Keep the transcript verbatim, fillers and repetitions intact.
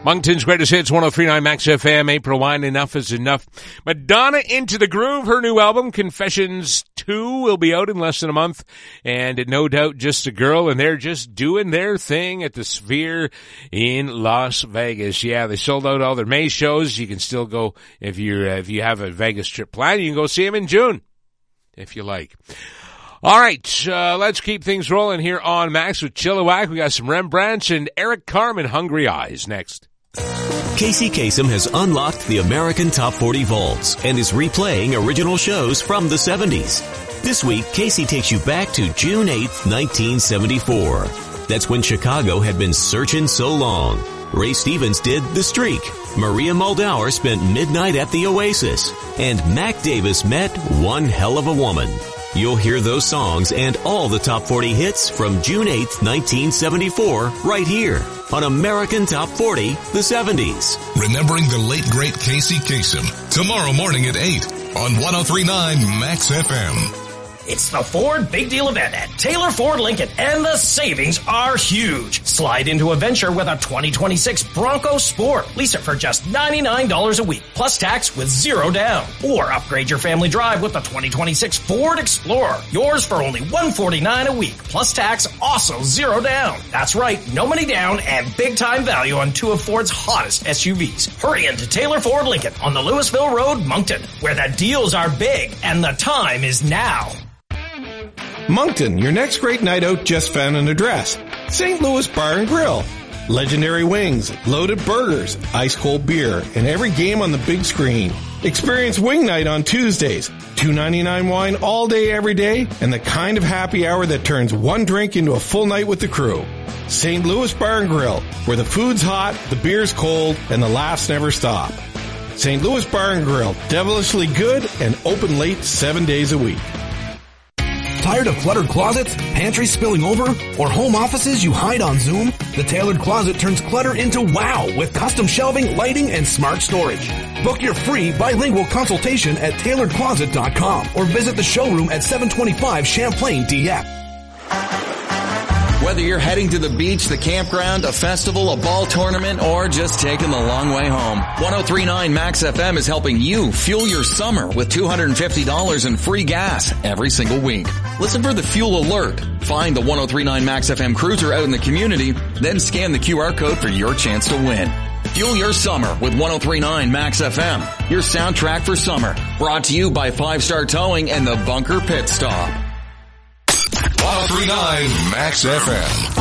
Moncton's Greatest Hits, one oh three point nine Max F M, April Wine, Enough is Enough. Madonna, Into the Groove, her new album, Confessions two, will be out in less than a month. And no doubt just a girl, and they're just doing their thing at the Sphere in Las Vegas. Yeah, they sold out all their May shows. You can still go, if you're, uh, if you have a Vegas trip planned, you can go see them in June, if you like. All right, uh, let's keep things rolling here on Max with Chilliwack. We got some Rembrandts and Eric Carmen, Hungry Eyes, next. Casey Kasem has unlocked the American Top forty vaults and is replaying original shows from the seventies. This week, Casey takes you back to June eighth, nineteen seventy-four. That's when Chicago had been searching so long. Ray Stevens did The Streak. Maria Muldaur spent midnight at the Oasis. And Mac Davis met One Hell of a Woman. You'll hear those songs and all the top forty hits from June eighth, nineteen seventy-four, right here on American Top forty, the seventies. Remembering the late, great Casey Kasem, tomorrow morning at eight on one oh three point nine Max F M. It's the Ford Big Deal event at Taylor Ford Lincoln, and the savings are huge. Slide into a venture with a twenty twenty-six Bronco Sport. Lease it for just ninety-nine dollars a week, plus tax with zero down. Or upgrade your family drive with the twenty twenty-six Ford Explorer. Yours for only one hundred forty-nine dollars a week, plus tax, also zero down. That's right, no money down and big-time value on two of Ford's hottest S U Vs. Hurry into Taylor Ford Lincoln on the Louisville Road, Moncton, where the deals are big and the time is now. Moncton, your next great night out just found an address. Saint Louis Bar and Grill. Legendary wings, loaded burgers, ice-cold beer, and every game on the big screen. Experience Wing Night on Tuesdays. two ninety-nine wine all day every day, and the kind of happy hour that turns one drink into a full night with the crew. Saint Louis Bar and Grill, where the food's hot, the beer's cold, and the laughs never stop. Saint Louis Bar and Grill, devilishly good and open late seven days a week. Tired of cluttered closets, pantries spilling over, or home offices you hide on Zoom? The Tailored Closet turns clutter into wow with custom shelving, lighting, and smart storage. Book your free bilingual consultation at tailored closet dot com or visit the showroom at seven twenty-five Champlain D F. Whether you're heading to the beach, the campground, a festival, a ball tournament, or just taking the long way home, one oh three point nine Max F M is helping you fuel your summer with two hundred fifty dollars in free gas every single week. Listen for the fuel alert. Find the one oh three point nine Max F M cruiser out in the community, then scan the Q R code for your chance to win. Fuel your summer with one oh three point nine Max F M, your soundtrack for summer. Brought to you by Five Star Towing and the Bunker Pit Stop. one oh three point nine Max F M.